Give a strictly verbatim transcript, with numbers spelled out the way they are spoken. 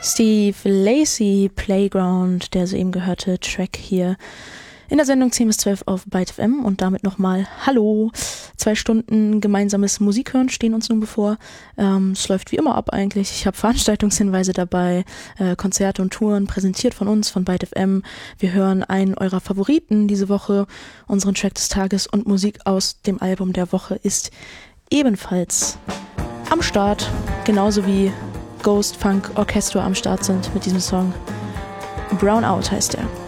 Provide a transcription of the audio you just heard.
Steve Lacy, Playground, der soeben gehörte Track hier in der Sendung zehn bis zwölf auf Byte F M und damit nochmal Hallo. Zwei Stunden gemeinsames Musikhören stehen uns nun bevor. Ähm, es läuft wie immer ab eigentlich. Ich habe Veranstaltungshinweise dabei, äh, Konzerte und Touren präsentiert von uns, von Byte F M. Wir hören einen eurer Favoriten diese Woche, unseren Track des Tages, und Musik aus dem Album der Woche ist ebenfalls am Start, genauso wie Ghost Funk Orchestra am Start sind mit diesem Song. Brown Out heißt er.